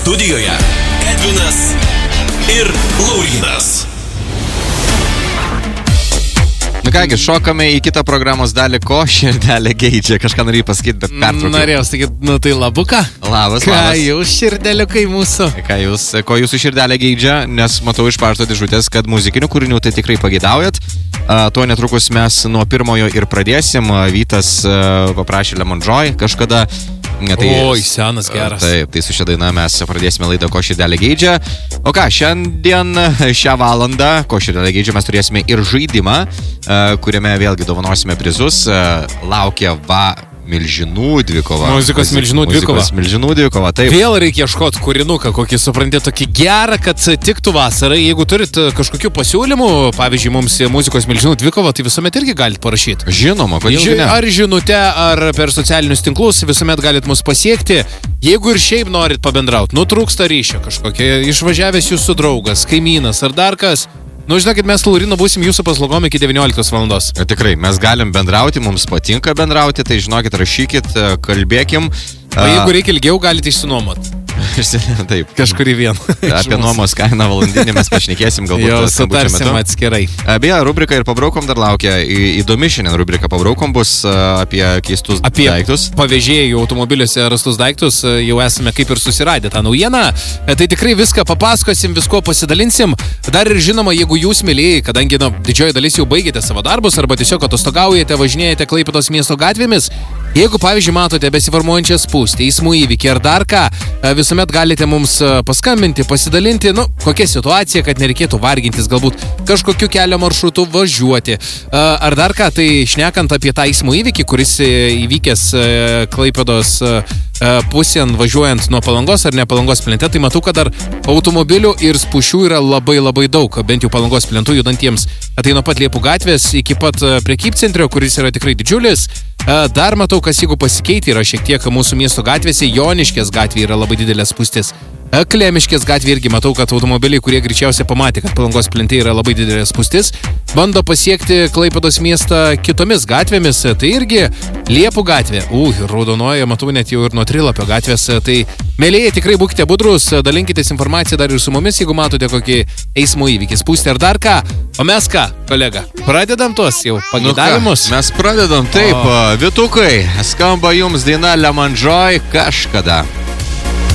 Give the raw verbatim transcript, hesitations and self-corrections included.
Studijoje Edvinas ir Laurynas. Nu kągi, šokame į kitą programos dalį, ko širdelė geidžia. Kažką norėjai pasakyti, bet pertraukiau. Norėjau sakyti, nu tai labuka. Labas, Ką labas. jūs širdeliukai mūsų? Ką jūs, ko jūsų širdelė geidžia, nes matau iš pašto dėžutės, kad muzikinių kūrinių tai tikrai pageidaujat. Uh, tuo netrukus mes nuo pirmojo ir pradėsim. Vytas uh, paprašė Lemon Joy kažkada. Tai, Oi, senas geras. Taip, tai su šia daina mes pradėsime laidą Ko širdelė geidžia. O ką, šiandien, šią valandą, Ko širdelė geidžia, mes turėsime ir žaidimą, kuriame vėlgi dovanosime prizus. Laukia va milžinų dvikova. Muzikos milžinų dvikova. Muzikos milžinų dvikova, taip. Vėl reikia ieškoti kūrinuką, kokį supranti, tokį gerą, kad tiktų vasarai. Jeigu turit kažkokių pasiūlymų, pavyzdžiui, mums muzikos milžinų dvikova, tai visuomet irgi galite parašyti. Žinoma, kodėl Ži ne? Ar žinute, ar per socialinius tinklus visuomet galit mus pasiekti. Jeigu ir šiaip norit pabendrauti, nutrūksta ryšio kažkokia, išvažiavęs jūsų draugas, kaimynas ar dar kas. Nu, žinokit, mes Laurino būsim jūsų paslaugom iki devynioliktos valandos. Tikrai, mes galim bendrauti, mums patinka bendrauti, tai žinokit, rašykit, kalbėkim. O jeigu reikia ilgiau, galite išsinuomot. Taip. Kažkurį vieną. Apie nuomos kainą valandinį mes pašnekėsim, galbūt. Jau sutarsim atskirai. Beje, rubrika ir pabraukom dar laukia. Įdomi šiandien rubrika pabraukom bus apie keistus apie daiktus. Apie pavėžėjų automobiliuose rastus daiktus jau esame kaip ir susiradę tą naujieną. Tai tikrai viską papasakosim, visko pasidalinsim. Dar ir žinoma, jeigu jūs mylėjai, kadangi nu, didžioji dalis jau baigėte savo darbus arba tiesiog atostogaujate, važinėjate Klaipėdos miesto gatvėmis, jeigu, pavyzdžiui, matote besiformuojančią spūstį, eismų įvykį ar dar ką, visuomet galite mums paskambinti, pasidalinti, nu, kokia situacija, kad nereikėtų vargintis, galbūt kažkokiu kelio maršrutu važiuoti. Ar dar ką, tai šnekant apie tą eismų įvykį, kuris įvykęs Klaipėdos pusėn važiuojant nuo Palangos ar ne Palangos plente, tai matau, kad dar automobilių ir spūšių yra labai labai daug, bent jau Palangos plentų judantiems. Tai nuo pat Liepų gatvės iki pat prekybcentrio, kuris yra tikrai didžiulis. Dar matau, kas jeigu pasikeitė, yra šiek tiek mūsų miesto gatvėse, Joniškės gatvėje yra labai didelės spūstis. Klemiškės gatvėje irgi matau, kad automobiliai, kurie greičiausiai pamatė, kad Palangos plente yra labai didelės spūstis, bando pasiekti Klaipėdos miestą kitomis gatvėmis. Tai irgi Liepų gatvė. U, raudonoja, matau net jau ir nuo Trilapio gatvės. Tai mėlėjai, tikrai būkite budrus, dalinkitės informaciją dar ir su mumis, jeigu matote kokį eismo įvykį, spūstį ar dar ką. O mes ką, kolega, pradedam tuos jau pageidavimus? Nu mes pradedam, taip, o... Vitukai, skamba jums daina Lemon Joy kažkada.